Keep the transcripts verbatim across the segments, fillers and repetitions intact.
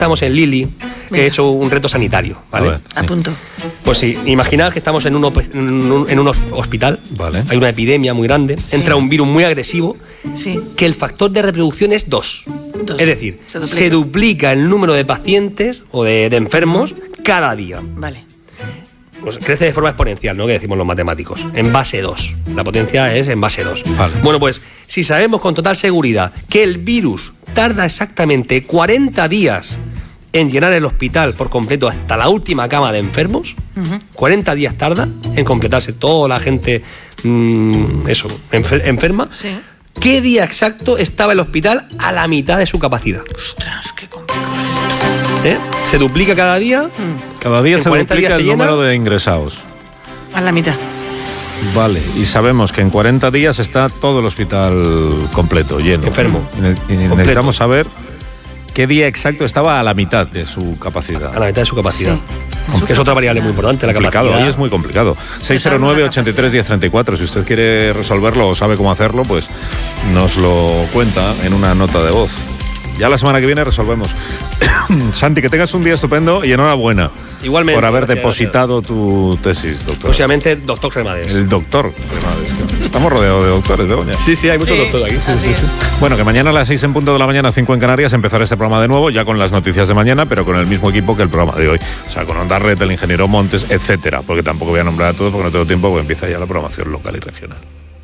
estamos en Lili, he hecho un reto sanitario, ¿vale? A ver, sí. Apunto. Pues sí, imaginad que estamos en un, op- en un, en un hospital, Vale. hay una epidemia muy grande, Sí. entra un virus muy agresivo, Sí. que el factor de reproducción es dos. Dos. Es decir, Se duplica. se duplica el número de pacientes o de, de enfermos cada día. Vale. Pues crece de forma exponencial, ¿no? Que decimos los matemáticos. En base dos. La potencia es en base dos. Vale. Bueno, pues si sabemos con total seguridad que el virus tarda exactamente cuarenta días en llenar el hospital por completo hasta la última cama de enfermos, Ujú. cuarenta días tarda en completarse toda la gente, mmm, eso, enfer- enferma. Sí. ¿Qué día exacto estaba el hospital a la mitad de su capacidad? Ostras, qué complicado. ¿Eh? Se duplica cada día. Cada día En se cuarenta duplica días el se llena. número de ingresados. A la mitad. Vale, y sabemos que en cuarenta días está todo el hospital completo, lleno. Enfermo. Y ne- y necesitamos saber qué día exacto estaba a la mitad de su capacidad. A la mitad de su capacidad. Sí. Que es otra variable muy importante, la complicado, capacidad. hoy es muy complicado. seis cero nueve, ochenta y tres, diez treinta y cuatro. Si usted quiere resolverlo o sabe cómo hacerlo, pues nos lo cuenta en una nota de voz. Ya la semana que viene resolvemos. Santi, que tengas un día estupendo y enhorabuena. Igualmente. Por haber gracias, depositado tu tesis, doctor. Próximamente, doctor Cremades. El doctor Cremades. Estamos rodeados de doctores, Begoña. Sí, sí, hay muchos Sí, doctores aquí. Sí, así sí, sí. es. Bueno, que mañana a las seis en punto de la mañana, cinco en Canarias, empezará este programa de nuevo, ya con las noticias de mañana, pero con el mismo equipo que el programa de hoy. O sea, con Onda Red, el ingeniero Montes, etcétera. Porque tampoco voy a nombrar a todos porque no tengo tiempo, porque empieza ya la programación local y regional.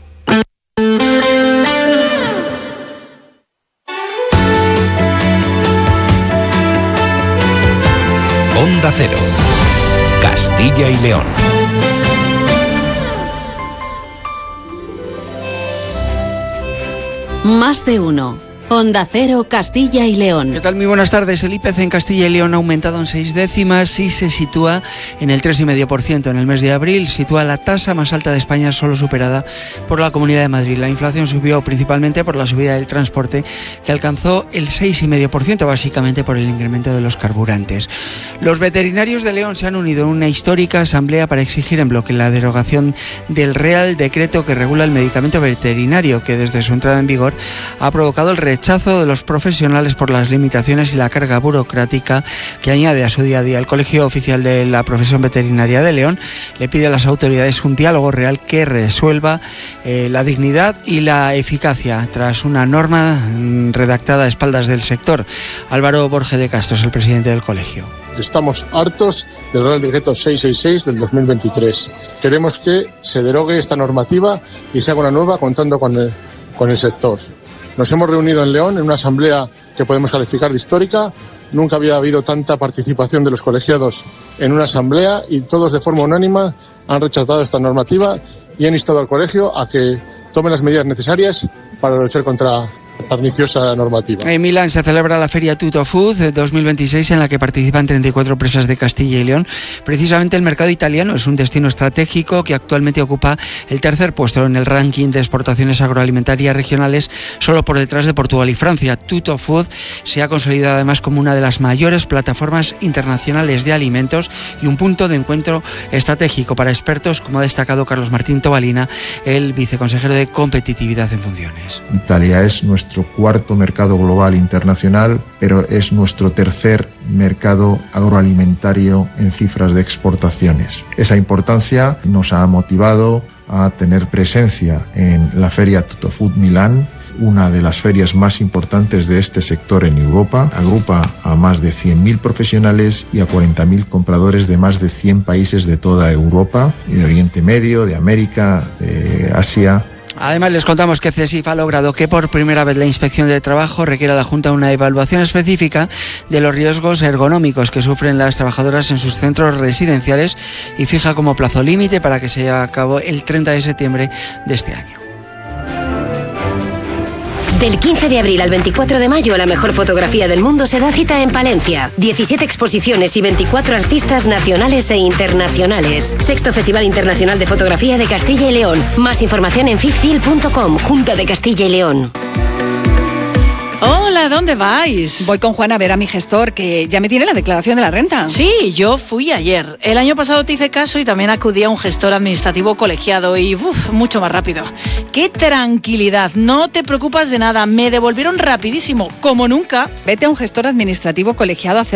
Onda Cero, Castilla y León. Más de uno. Onda Cero, Castilla y León. ¿Qué tal? Muy buenas tardes. El I P C en Castilla y León ha aumentado en seis décimas y se sitúa en el tres coma cinco por ciento. En el mes de abril sitúa la tasa más alta de España, solo superada por la Comunidad de Madrid. La inflación subió principalmente por la subida del transporte, que alcanzó el seis coma cinco por ciento, básicamente por el incremento de los carburantes. Los veterinarios de León se han unido en una histórica asamblea para exigir en bloque la derogación del Real Decreto que regula el medicamento veterinario, que desde su entrada en vigor ha provocado el rechazo de los profesionales por las limitaciones y la carga burocrática que añade a su día a día. El Colegio Oficial de la Profesión Veterinaria de León le pide a las autoridades un diálogo real que resuelva eh, la dignidad y la eficacia tras una norma mm, redactada a espaldas del sector. Álvaro Borge de Castro es el presidente del colegio. Estamos hartos del Real Decreto seiscientos sesenta y seis del dos mil veintitrés. Queremos que se derogue esta normativa y se haga una nueva contando con el, con el sector. Nos hemos reunido en León en una asamblea que podemos calificar de histórica. Nunca había habido tanta participación de los colegiados en una asamblea y todos de forma unánime han rechazado esta normativa y han instado al colegio a que tome las medidas necesarias para luchar contra la perniciosa normativa. En Milán se celebra la Feria Tutto Food dos mil veintiséis, en la que participan treinta y cuatro empresas de Castilla y León. Precisamente el mercado italiano es un destino estratégico que actualmente ocupa el tercer puesto en el ranking de exportaciones agroalimentarias regionales, solo por detrás de Portugal y Francia. Tutto Food se ha consolidado además como una de las mayores plataformas internacionales de alimentos y un punto de encuentro estratégico para expertos, como ha destacado Carlos Martín Tobalina, el viceconsejero de Competitividad en Funciones. Italia es nuestro cuarto mercado global internacional, pero es nuestro tercer mercado agroalimentario en cifras de exportaciones. Esa importancia nos ha motivado a tener presencia en la Feria Tutto Food Milán, una de las ferias más importantes de este sector en Europa. Agrupa a más de cien mil profesionales y a cuarenta mil compradores de más de cien países de toda Europa, y de Oriente Medio, de América, de Asia. Además, les contamos que CESIF ha logrado que por primera vez la Inspección de Trabajo requiera a la Junta una evaluación específica de los riesgos ergonómicos que sufren las trabajadoras en sus centros residenciales y fija como plazo límite para que se lleve a cabo el treinta de septiembre de este año. Del quince de abril al veinticuatro de mayo, la mejor fotografía del mundo se da cita en Palencia. diecisiete exposiciones y veinticuatro artistas nacionales e internacionales. Sexto Festival Internacional de Fotografía de Castilla y León. Más información en fictil punto com, Junta de Castilla y León. Hola. Hola, ¿dónde vais? Voy con Juan a ver a mi gestor, que ya me tiene la declaración de la renta. Sí, yo fui ayer. El año pasado te hice caso y también acudí a un gestor administrativo colegiado y uf, mucho más rápido. ¡Qué tranquilidad! No te preocupas de nada. Me devolvieron rapidísimo, como nunca. Vete a un gestor administrativo colegiado a hacer